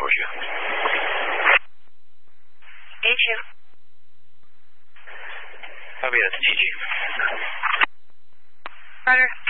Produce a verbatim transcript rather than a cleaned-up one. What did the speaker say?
for you. Agent. Copy, that's G G. Roger.